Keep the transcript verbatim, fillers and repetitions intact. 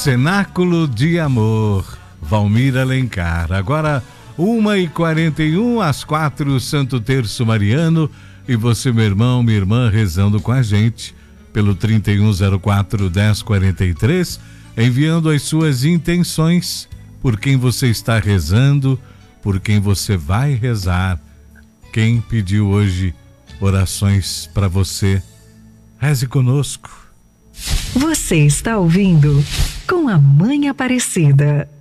Cenáculo de Amor, Valmir Alencar. Agora, uma e quarenta e um, às quatro, Santo Terço Mariano. E você, meu irmão, minha irmã, rezando com a gente pelo trinta e um zero quatro, dez quarenta e três, enviando as suas intenções, por quem você está rezando, por quem você vai rezar. Quem pediu hoje orações para você, reze conosco. Você está ouvindo Com a Mãe Aparecida.